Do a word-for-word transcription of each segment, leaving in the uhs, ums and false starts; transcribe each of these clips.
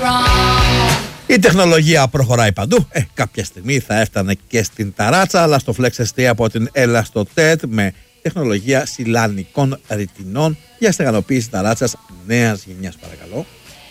Η τεχνολογία προχωράει παντού. Ε, κάποια στιγμή θα έφτανε και στην ταράτσα, αλλά στο Flex ες τι από την Elastotet με τεχνολογία σιλανικών ρητινών για στεγανοποίηση ταράτσας νέας γενιάς, παρακαλώ.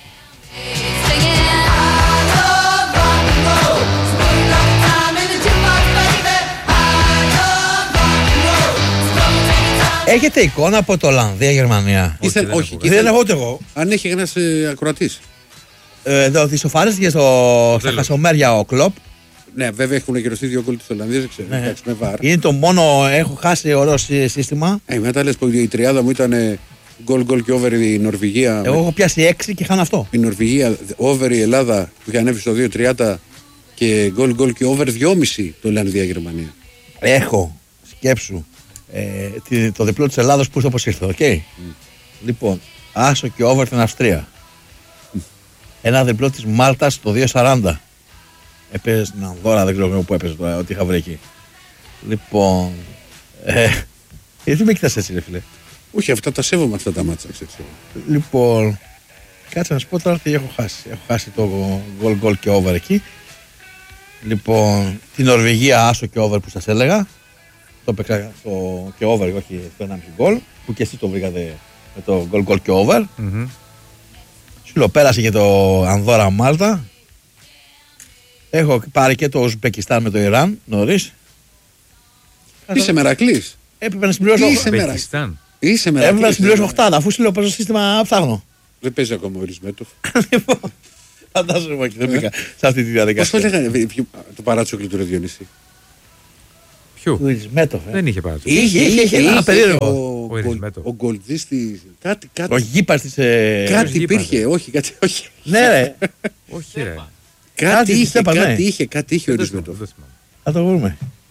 Έχετε εικόνα από το Ολλανδία-Γερμανία? Όχι, δεν, όχι, δεν, δεν έχω ούτε εγώ. Αν έχει ένας ε, ακροατής. Ε, εδώ δισοφάρεστηκε στο, στα Χασομέρια ο Κλοπ. Ναι, βέβαια έχουν γυρωστεί δύο γκολ της Ολλανδίας, δεν ξέρω. Ναι. Εντάξει, με βάρ. Είναι το μόνο, έχω χάσει ωραίο σύστημα. Ε, μετά λες που η τριάδα μου ήταν γκολ γκολ και over η Νορβηγία. Εγώ έχω πιάσει έξι και χάνω αυτό. Η Νορβηγία, over η Ελλάδα που είχε ανέβει στο δύο τριάντα και γκολ γκολ και over δυόμισι το Ολλανδία-Γερμανία. Έχω, σκέψου, ε, το διπλό της Ελλάδος που όπως ήρθε, οκ. Okay? Mm. Λοιπόν, άσο και over την Αυστρία. Mm. Ένα διπλό της Μάλτας το δύο σαράντα. Έπαιζε στην Ανδόρα, δεν ξέρω πού έπαιζε τώρα, ό,τι είχα βρει εκεί. Λοιπόν, ε, γιατί με κοιτάς έτσι, ρε φίλε? Όχι, αυτά τα σέβομαι αυτά τα μάτσα. Λοιπόν, κάτσε να σου πω τώρα τι έχω χάσει. Έχω χάσει το γκολ γκολ και over εκεί. Λοιπόν, την Νορβηγία άσο και over που σας έλεγα. Το παίξα στο και over, όχι στο ενάμιση γκολ. Που και εσείς το βρήκατε με το γκολ γκολ και over. Mm-hmm. Σου λέω, πέρασε και το Ανδόρα Μάλτα. Έχω πάρει και το Ουσμπεκιστάν με το Ιράν νωρίς. Είσαι Μερακλής. Έπρεπε να συμπληρώσω. Είσαι Μερακλής. Είσαι Μερακλής. Έπρεπε να συμπληρώσω οχτάδα, αφού σου λέω παίζω σύστημα ψάχνω. Δεν παίζει ακόμα ο Ρισμέτοφ. Λοιπόν, φαντάζομαι και δεν πήγα σε αυτή τη διαδικασία. Πώς το λέγανε το παράτσοκλι του Διονύση? Ποιο? Του Ρισμέτοφ. Δεν είχε παράτσοκλι. Είχε, είχε, είχε. Ένα περίεργο. Ο Γκολτζής της. Κάτι, κάτι. Ο Γήπας της. Κάτι υπήρχε, όχι, κάτι, όχι. Ναι, ρε. Όχι, ρε. Κάτι είχε, κάτι είχε, κάτι είχε ο Ρισμέτοφ. Θα το βρούμε.